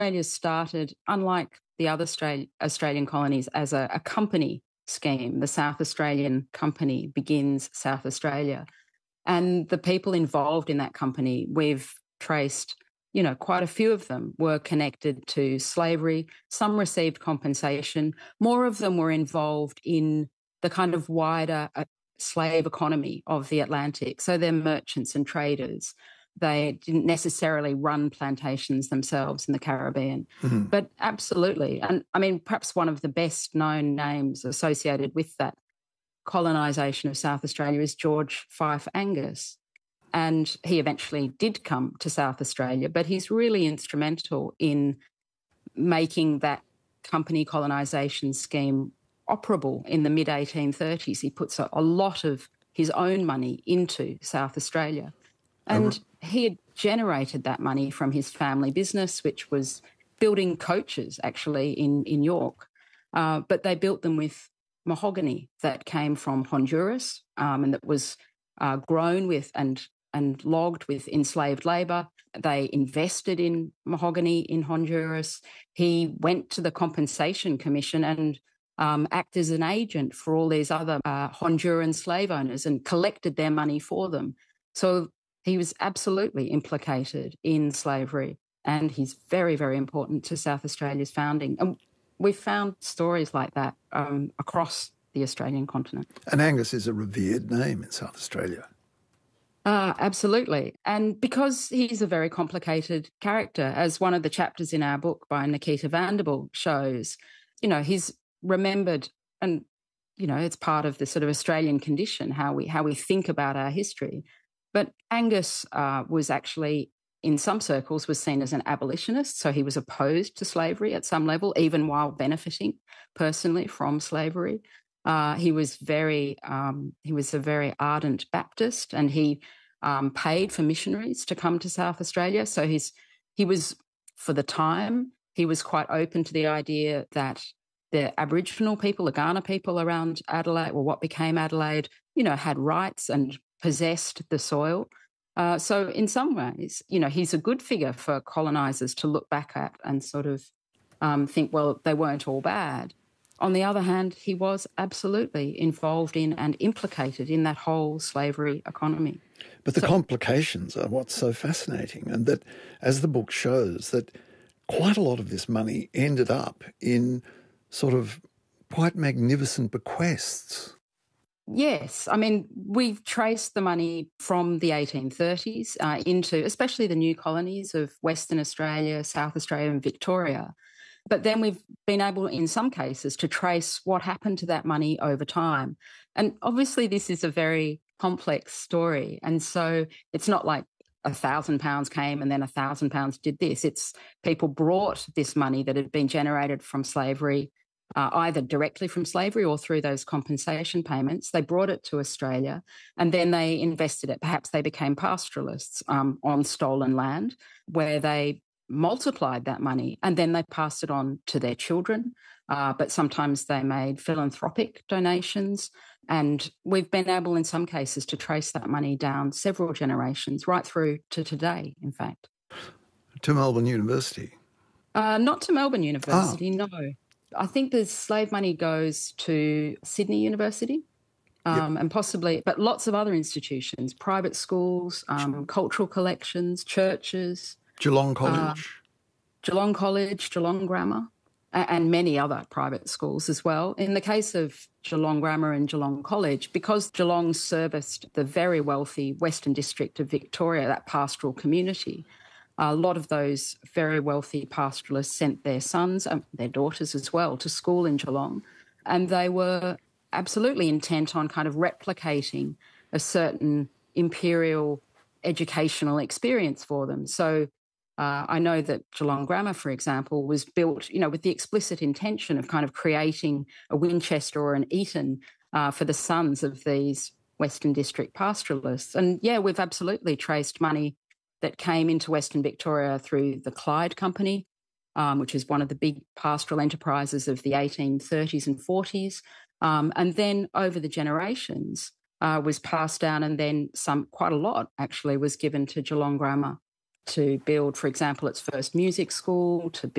Australia started, unlike the other Australian colonies, as a company scheme. The South Australian Company begins South Australia. And the people involved in that company, we've traced, quite a few of them were connected to slavery. Some received compensation. More of them were involved in the kind of wider slave economy of the Atlantic. So they're merchants and traders. They didn't necessarily run plantations themselves in the Caribbean. Mm-hmm. But absolutely. And I mean, perhaps one of the best known names associated with that colonisation of South Australia is George Fife Angus. And he eventually did come to South Australia, but he's really instrumental in making that company colonisation scheme operable in the mid-1830s. He puts a lot of his own money into South Australia. And he had generated that money from his family business, which was building coaches, actually, in York. But they built them with mahogany that came from Honduras and that was grown with and logged with enslaved labour. They invested in mahogany in Honduras. He went to the Compensation Commission and acted as an agent for all these other Honduran slave owners and collected their money for them. So he was absolutely implicated in slavery, and he's very, very important to South Australia's founding. And we've found stories like that across the Australian continent. And Angus is a revered name in South Australia. Absolutely. And because he's a very complicated character, as one of the chapters in our book by Nikita Vanderbilt shows, he's remembered, and, it's part of the sort of Australian condition, how we think about our history. But Angus was actually, in some circles, was seen as an abolitionist, so he was opposed to slavery at some level, even while benefiting personally from slavery. He was a very ardent Baptist, and he paid for missionaries to come to South Australia. So he was, for the time, he was quite open to the idea that the Aboriginal people, the Kaurna people around Adelaide, or what became Adelaide, had rights and possessed the soil. So in some ways, he's a good figure for colonisers to look back at and sort of think, well, they weren't all bad. On the other hand, he was absolutely involved in and implicated in that whole slavery economy. But the complications are what's so fascinating, and that, as the book shows, that quite a lot of this money ended up in sort of quite magnificent bequests. Yes. I mean, we've traced the money from the 1830s into especially the new colonies of Western Australia, South Australia and Victoria. But then we've been able, in some cases, to trace what happened to that money over time. And obviously this is a very complex story. And so it's not like £1,000 came and then £1,000 did this. It's people brought this money that had been generated from slavery, either directly from slavery or through those compensation payments. They brought it to Australia and then they invested it. Perhaps they became pastoralists on stolen land, where they multiplied that money and then they passed it on to their children. But sometimes they made philanthropic donations. And we've been able, in some cases, to trace that money down several generations, right through to today, in fact. To Melbourne University? Not to Melbourne University, no. I think the slave money goes to Sydney University and possibly, but lots of other institutions, private schools, cultural collections, churches. Geelong College? Geelong College, Geelong Grammar, and many other private schools as well. In the case of Geelong Grammar and Geelong College, because Geelong serviced the very wealthy Western District of Victoria, that pastoral community, a lot of those very wealthy pastoralists sent their sons, their daughters as well, to school in Geelong. And they were absolutely intent on kind of replicating a certain imperial educational experience for them. So I know that Geelong Grammar, for example, was built, with the explicit intention of kind of creating a Winchester or an Eton for the sons of these Western District pastoralists. And, yeah, we've absolutely traced money that came into Western Victoria through the Clyde Company, which is one of the big pastoral enterprises of the 1830s and 40s. And then over the generations was passed down, and then quite a lot actually was given to Geelong Grammar. to build, for example, its first music school, to